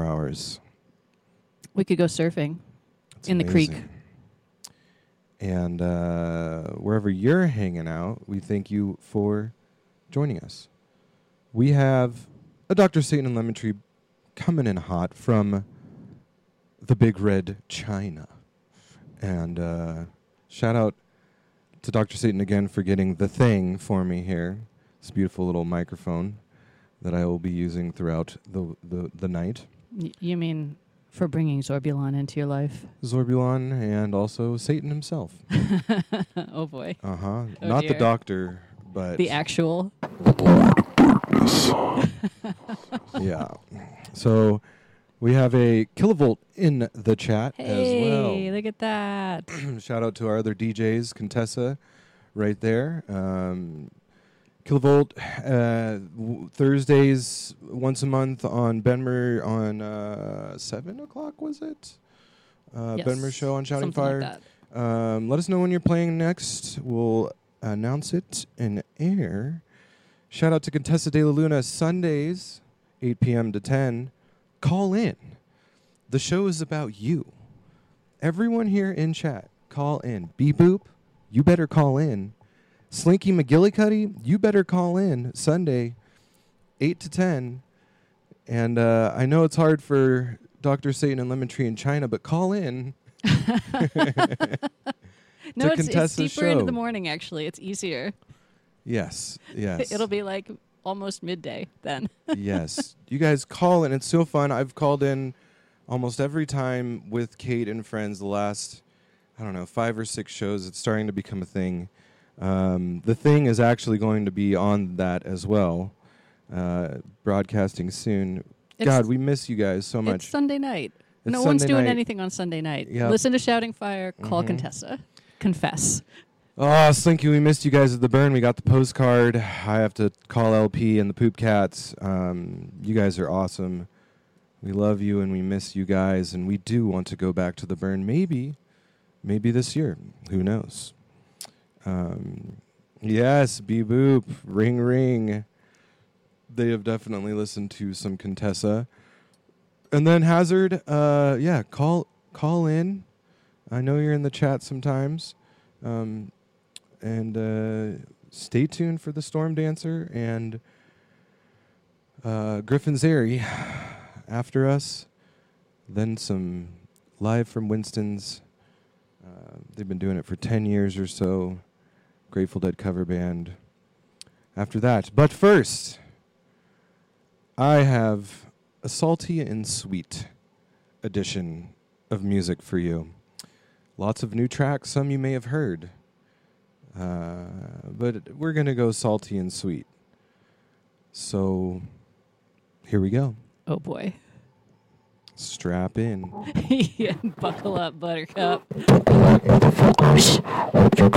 hours. We could go surfing That's in the creek. amazing. And wherever you're hanging out, we thank you for joining us. We have a Dr. Satan and Lemon Tree coming in hot from the Big Red China. And shout out to Dr. Satan again for getting the thing for me here. This beautiful little microphone that I will be using throughout the night. You mean for bringing Zorbulon into your life? Zorbulon and also Satan himself. Oh, boy. Uh-huh. Oh, Not the dear. doctor, but... The actual. Yeah. So we have a kilovolt in the chat as well. Hey, look at that. Shout out to our other DJs, Contessa, right there. Kilovolt, Thursdays once a month on Benmer on 7 o'clock, was it? Yes, Benmer Show on Shouting something Fire. like that. Let us know when you're playing next. We'll announce it in air. Shout out to Contessa de la Luna, Sundays, 8 p.m. to 10. Call in. The show is about you. Everyone here in chat, call in. Boop, you better call in. Slinky McGillicuddy, you better call in Sunday, 8 to 10. And I know it's hard for Dr. Satan and Lemon Tree in China, but call in. No, it's Contessa's deeper into show. the morning, actually. It's easier. Yes. It'll be like almost midday then. Yes. You guys call in. It's so fun. I've called in almost every time with Kate and friends the last, 5 or 6 shows. It's starting to become a thing. The thing is actually going to be on that as well, broadcasting soon. God, we miss you guys so much. It's Sunday night. It's No one's Sunday doing night. anything on Sunday night. Yep. Listen to Shouting Fire, call Mhm. Contessa. Confess. Oh, Slinky, we missed you guys at the burn. We got the postcard. I have to call LP and the Poop Cats. You guys are awesome. We love you and we miss you guys, and we do want to go back to the burn. Maybe this year. Who knows? Yes, Boop, ring ring. They have definitely listened to some Contessa. And then Hazard, call in. I know you're in the chat sometimes. And stay tuned for the Storm Dancer and Griffin Zeri after us. Then some live from Winston's. They've been doing it for 10 years or so. Grateful Dead cover band. After that. But first, I have a salty and sweet edition of music for you. Lots of new tracks, some you may have heard. But we're going to go salty and sweet. So, here we go. Oh, boy. Strap in. Yeah, buckle up, Buttercup.